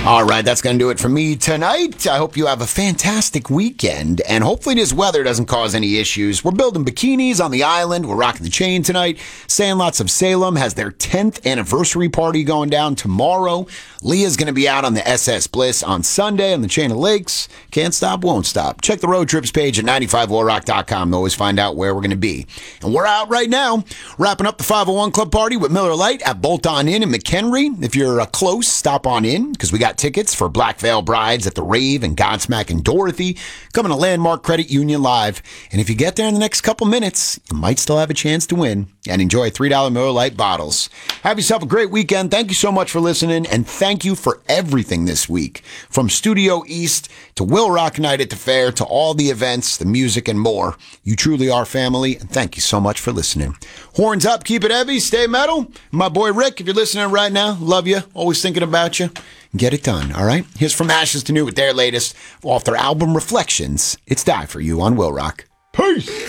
All right, that's going to do it for me tonight. I hope you have a fantastic weekend, and hopefully this weather doesn't cause any issues. We're building bikinis on the island. We're rocking the chain tonight. Sandlots of Salem has their 10th anniversary party going down tomorrow. Leah's going to be out on the SS Bliss on Sunday on the Chain of Lakes. Can't stop, won't stop. Check the road trips page at 95lowrock.com to always find out where we're going to be. And we're out right now, wrapping up the 501 Club Party with Miller Lite at Bolt On Inn in McHenry. If you're close, stop on in, because we got tickets for Black Veil Brides at the Rave and Godsmack and Dorothy coming to Landmark Credit Union Live. And if you get there in the next couple minutes, you might still have a chance to win and enjoy $3 Miller Lite bottles. Have yourself a great weekend. Thank you so much for listening, and thank you for everything this week. From Studio East to Will Rock Night at the Fair to all the events, the music, and more. You truly are family, and thank you so much for listening. Horns up, keep it heavy, stay metal. My boy Rick, if you're listening right now, love you, always thinking about you. Get it done, all right? Here's From Ashes to New with their latest off their album Reflections. It's Die For You on Will Rock. Peace!